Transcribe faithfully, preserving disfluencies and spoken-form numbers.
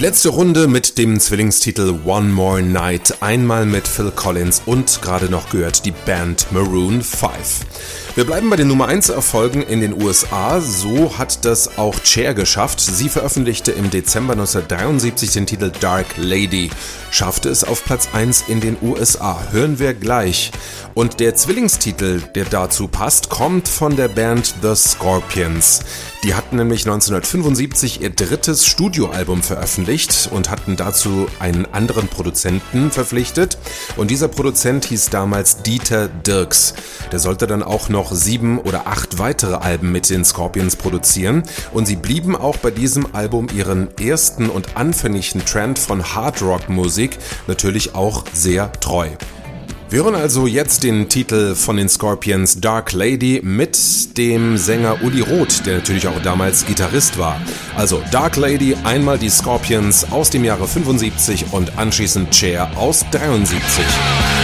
letzte Runde mit dem Zwillingstitel One More Night, einmal mit Phil Collins und gerade noch gehört die Band Maroon fünf. Wir bleiben bei den Nummer eins Erfolgen in den U S A, so hat das auch Cher geschafft. Sie veröffentlichte im Dezember neunzehnhundertdreiundsiebzig den Titel Dark Lady, schaffte es auf Platz eins in den U S A, hören wir gleich. Und der Zwillingstitel, der dazu passt, kommt von der Band The Scorpions. Die hatten nämlich neunzehnhundertfünfundsiebzig ihr drittes Studioalbum veröffentlicht und hatten dazu einen anderen Produzenten verpflichtet. Und dieser Produzent hieß damals Dieter Dierks. Der sollte dann auch noch sieben oder acht weitere Alben mit den Scorpions produzieren. Und sie blieben auch bei diesem Album ihren ersten und anfänglichen Trend von Hardrock-Musik natürlich auch sehr treu. Wir hören also jetzt den Titel von den Scorpions Dark Lady mit dem Sänger Uli Roth, der natürlich auch damals Gitarrist war. Also Dark Lady, einmal die Scorpions aus dem Jahre fünfundsiebzig und anschließend Cher aus dreiundsiebzig.